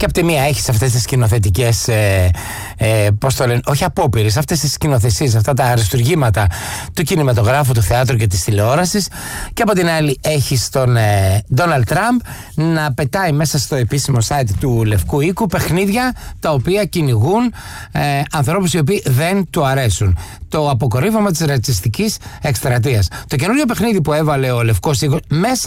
Και από τη μία έχεις αυτές τις σκηνοθετικές, πώς το λένε, όχι απόπειρες, αυτές τις σκηνοθεσίες, αυτά τα αριστουργήματα του κινηματογράφου, του θεάτρου και της τηλεόρασης. Και από την άλλη έχεις τον Ντόναλντ Τραμπ να πετάει μέσα στο επίσημο site του Λευκού Οίκου παιχνίδια τα οποία κυνηγούν ανθρώπους οι οποίοι δεν του αρέσουν. Το αποκορύφωμα της ρατσιστικής εκστρατείας. Το καινούριο παιχνίδι που έβαλε ο Λευκός Οίκος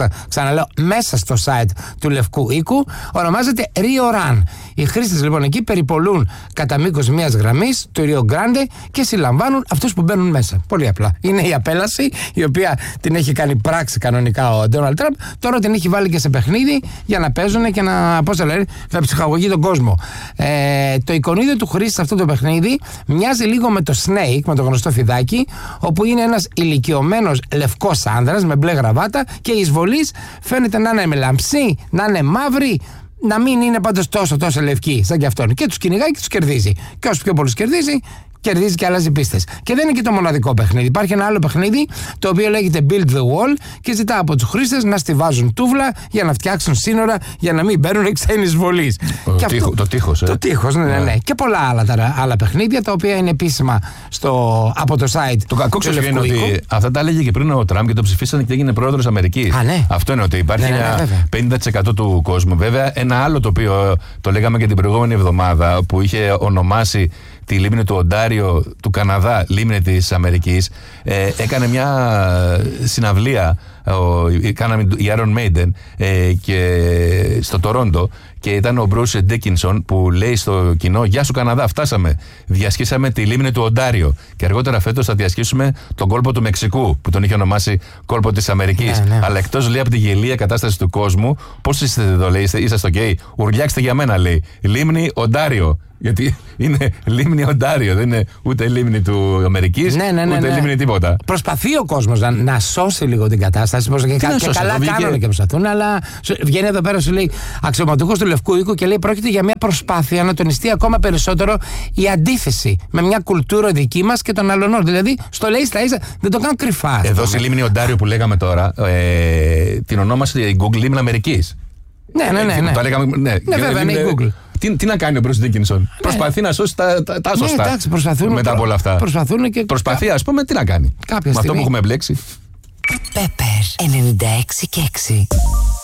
μέσα στο site του Λευκού Οίκου ονομάζεται Rio Run. Οι χρήστες λοιπόν εκεί περιπολούν κατά μήκος μιας γραμμής του Rio Grande και συλλαμβάνουν αυτούς που μπαίνουν μέσα. Πολύ απλά. Είναι η απέλαση η οποία την έχει κάνει πράξη κανονικά ο Ντόναλντ Τραμπ. Τώρα την έχει βάλει και σε παιχνίδι για να παίζουν και να ψυχαγωγεί τον κόσμο. Το εικονίδιο του χρήστη σε αυτό το παιχνίδι μοιάζει λίγο με το Snake, με το γνωστό φιδάκι, όπου είναι ένας ηλικιωμένος λευκός άνδρας με μπλε γραβάτα και η εισβολής φαίνεται να είναι με λαμψή, να είναι μαύρη, να μην είναι πάντως τόσο λευκή σαν και αυτόν. Και τους κυνηγάει και τους κερδίζει. Και όσο πιο πολλούς κερδίζει και αλλάζει πίστες. Και δεν είναι και το μοναδικό παιχνίδι. Υπάρχει ένα άλλο παιχνίδι το οποίο λέγεται Build the Wall και ζητά από τους χρήστες να στιβάζουν τούβλα για να φτιάξουν σύνορα για να μην μπαίνουν ξένοι εισβολείς. Το τείχος. Το τείχος, ναι. Και πολλά άλλα παιχνίδια τα οποία είναι επίσημα από το site. Το κακό ξέρω είναι ότι αυτά τα έλεγε και πριν ο Τραμπ και το ψηφίσανε και έγινε πρόεδρος Αμερικής. Ναι. Αυτό είναι ότι υπάρχει ένα 50% του κόσμου. Βέβαια, ένα άλλο το οποίο το λέγαμε και την προηγούμενη εβδομάδα που είχε ονομάσει τη λίμνη του Οντάριο του Καναδά, λίμνη της Αμερικής, έκανε μια συναυλία, κάναμε η Iron Maiden και στο Τορόντο και ήταν ο Bruce Dickinson που λέει στο κοινό «Γεια σου Καναδά, φτάσαμε, διασχίσαμε τη λίμνη του Οντάριο και αργότερα φέτος θα διασχίσουμε τον κόλπο του Μεξικού που τον είχε ονομάσει κόλπο της Αμερικής». Ναι. Αλλά εκτός λέει από τη γελία κατάσταση του κόσμου, πώς είστε εδώ, λέει, είσαστε ok, ουρλιάξτε για μένα, λέει, λίμνη Οντάριο. Γιατί είναι λίμνη Οντάριο, δεν είναι ούτε λίμνη του Αμερικής, ούτε λίμνη τίποτα. Προσπαθεί ο κόσμος να σώσει λίγο την κατάσταση. Και καλά κάνουν και προσπαθούν, αλλά βγαίνει εδώ πέρα, σου λέει αξιωματούχος του Λευκού Οίκου και λέει πρόκειται για μια προσπάθεια να τονιστεί ακόμα περισσότερο η αντίθεση με μια κουλτούρα δική μας και των αλλωνών. Δηλαδή, στο λέει στα ίσα, δεν το κάνουν κρυφά. Εδώ στη λίμνη Οντάριο που λέγαμε τώρα, την ονόμασε η Google λίμνη Αμερικής. Ναι, βέβαια, είναι η Google. Τι να κάνει ο Bruce Dickinson? Προσπαθεί να σώσει τα σωστά. Εντάξει, προσπαθούν. Μετά από όλα αυτά. Προσπαθεί, ας πούμε, τι να κάνει. Με αυτό που έχουμε μπλέξει. Pepper 96 και 6.